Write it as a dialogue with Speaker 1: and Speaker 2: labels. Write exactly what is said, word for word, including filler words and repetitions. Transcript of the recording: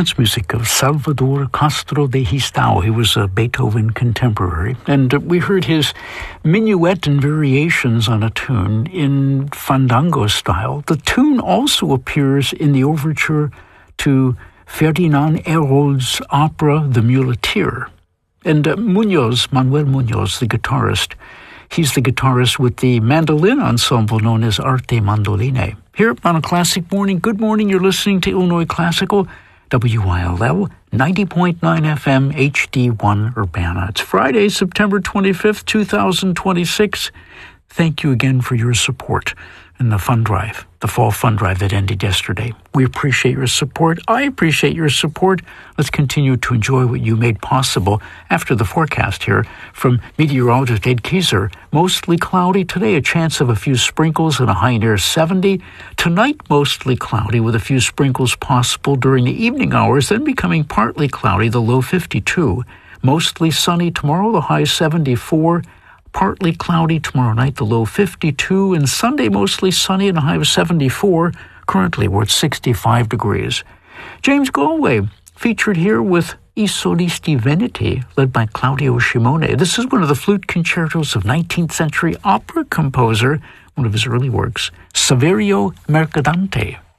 Speaker 1: That's music of Salvador Castro de Gistao. He was a Beethoven contemporary. And we heard his minuet and variations on a tune in fandango style. The tune also appears in the overture to Ferdinand Hérold's opera The Muleteer. And uh, Munoz, Manuel Munoz, the guitarist, he's the guitarist with the mandolin ensemble known as Arte Mandoline. Here on A Classic Morning, good morning, you're listening to Illinois Classical, W I L L, ninety point nine F M, H D one Urbana. It's Friday, September twenty-fifth, two thousand twenty-six. Thank you again for your support in the fund drive, the fall fund drive that ended yesterday. We appreciate your support. I appreciate your support. Let's continue to enjoy what you made possible after the forecast here from meteorologist Ed Kieser. Mostly cloudy today, a chance of a few sprinkles and a high near seventy. Tonight, mostly cloudy with a few sprinkles possible during the evening hours, then becoming partly cloudy, the low fifty-two. Mostly sunny tomorrow, the high seventy-four. Partly cloudy tomorrow night, the low fifty-two, and Sunday mostly sunny and a high of seventy-four. Currently, we're at sixty-five degrees. James Galway featured here with I Solisti Veneti, led by Claudio Shimone. This is one of the flute concertos of nineteenth century opera composer, one of his early works, Saverio Mercadante.